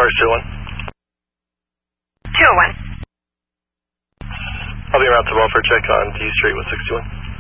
Parks 201. 201. I'll be around to welfare check on D Street with 61.